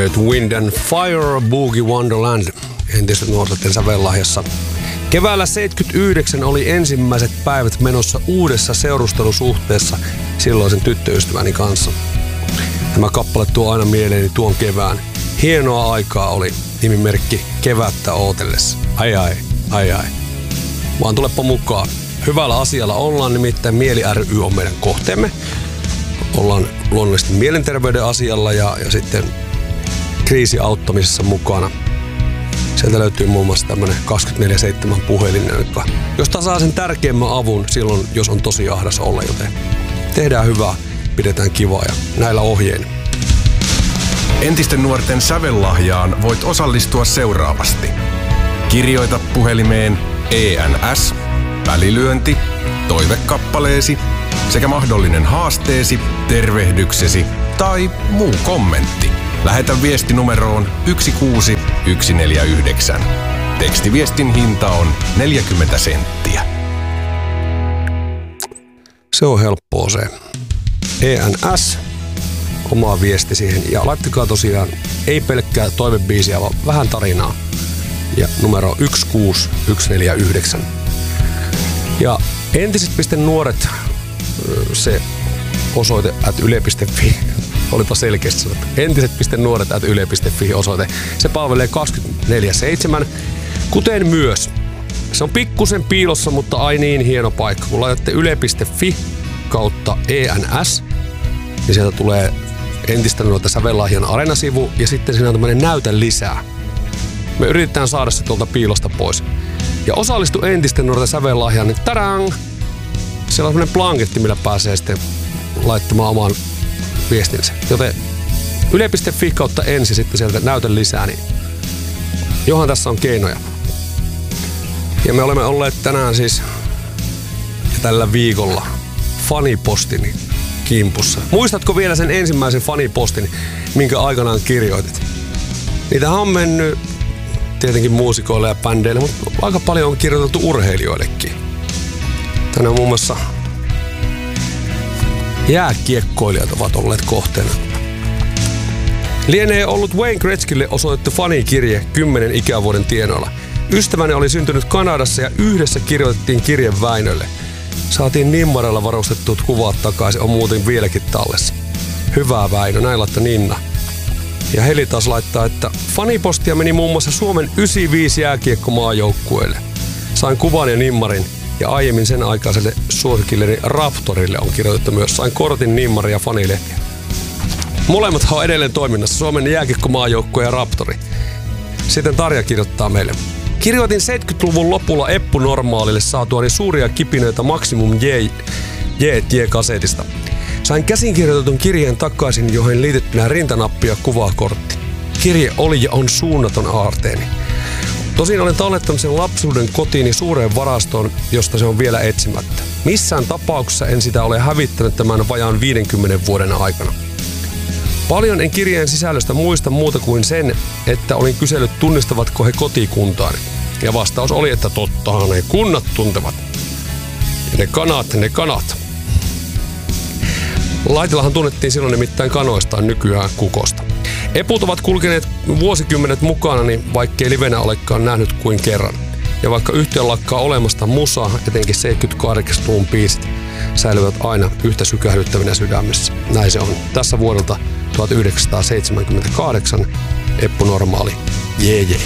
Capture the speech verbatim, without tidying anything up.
Earth, Wind and Fire, Boogie Wonderland, entisten nuorten sävellahjassa. Keväällä seitsemänkymmentäyhdeksän oli ensimmäiset päivät menossa uudessa seurustelusuhteessa silloisen tyttöystäväni kanssa. Tämä kappale tuo aina mieleeni tuon kevään. Hienoa aikaa oli, nimimerkki Kevättä ootellessa. Ai ai, ai ai. Vaan tulepa mukaan. Hyvällä asialla ollaan, nimittäin Mieli ry on meidän kohteemme. Ollaan luonnollisesti mielenterveyden asialla ja, ja sitten kriisiauttamisessa mukana. Sieltä löytyy muun muassa tämmönen kaksikymmentäneljä seitsemän puhelin, josta saa sen tärkeimmän avun silloin, jos on tosi ahdas olla, joten tehdään hyvää, pidetään kivaa ja näillä ohjein. Entisten nuorten sävellahjaan voit osallistua seuraavasti. Kirjoita puhelimeen E N S, välilyönti, toivekappaleesi sekä mahdollinen haasteesi, tervehdyksesi tai muu kommentti. Lähetä viesti numeroon yksi kuusi yksi neljä yhdeksän. Tekstiviestin hinta on neljäkymmentä senttiä. Se on helppoa se. E N S, oma viesti siihen. Ja laittakaa tosiaan ei pelkkää toivebiisiä, vaan vähän tarinaa. Ja numero yksi kuusi yksi neljä yhdeksän. Ja entiset.nuoret, se osoite at yle piste fi. Olipa selkeästi sanottu. Entiset.nuoret at yle piste fi osoite. Se palvelee kaksikymmentäneljä seitsemän, kuten myös. Se on pikkusen piilossa, mutta ai niin hieno paikka. Kun laitatte yle piste fi kautta E N S, niin sieltä tulee entistä nuorten sävellahjan areenasivu ja sitten siinä on tämmöinen näytä lisää. Me yritetään saada se tuolta piilosta pois. Ja osallistu entisten nuorten sävellahjaan, niin tadang! Siellä on semmoinen blanketti, millä pääsee sitten laittamaan oman viestinsä. Joten yle piste fi kautta ensi sitten sieltä näytä lisää, niin johan tässä on keinoja. Ja me olemme olleet tänään siis ja tällä viikolla fanipostin kimpussa. Muistatko vielä sen ensimmäisen fanipostin, minkä aikanaan kirjoitit? Niitähän on mennyt tietenkin muusikoille ja bändeille, mutta aika paljon on kirjoitettu urheilijoillekin. Tänään muun muassa jääkiekkoilijat ovat olleet kohteena. Lienee ollut Wayne Gretzkylle osoitettu fanikirje kymmenen ikävuoden tienoilla. Ystäväni oli syntynyt Kanadassa ja yhdessä kirjoitettiin kirje Väinölle. Saatiin nimmarilla varustetut kuvat takaisin, on muuten vieläkin tallessa. Hyvää Väinö, näin laittaa Ninna. Ja Heli taas laittaa, että fanipostia meni muun muassa Suomen yhdeksänkymmentäviisi jääkiekkomaajoukkueelle. Sain kuvan ja nimmarin ja aiemmin sen aikaiselle suosikilleni Raptorille on kirjoitettu myös. Sain kortin, nimmari ja fanilehtiä. Molemmat on edelleen toiminnassa, Suomen jääkiekkomaajoukkue ja Raptori. Sitten Tarja kirjoittaa meille. Kirjoitin seitsemänkymmentäluvun lopulla Eppu Normaalille saatuani suuria kipinöitä Maximum J-kasetista. Sain käsinkirjoitetun kirjeen takaisin, johon liitettynä rintanappi ja kuvakortti. Kirje oli ja on suunnaton aarteeni. Tosin olen tallettanut sen lapsuuden kotiini suureen varastoon, josta se on vielä etsimättä. Missään tapauksessa en sitä ole hävittänyt tämän vajaan viidenkymmenen vuoden aikana. Paljon en kirjeen sisällöstä muista muuta kuin sen, että olin kysellyt tunnistavatko he kotikuntaani. Ja vastaus oli, että tottahan ne kunnat tuntevat. Ja ne kanat, ne kanat. Laitilahan tunnettiin silloin nimittäin kanoistaan, nykyään kukosta. Eput ovat kulkeneet vuosikymmenet mukana, niin vaikkei livenä olekaan nähnyt kuin kerran. Ja vaikka yhtiö lakkaa olemasta, musa, etenkin seitsemänkymmentäkahdeksan-luvun biisit, säilyvät aina yhtä sykähdyttävinä sydämessä. Näin se on. Tässä vuodelta tuhatyhdeksänsataaseitsemänkymmentäkahdeksan Eppu Normaali. Jee jee.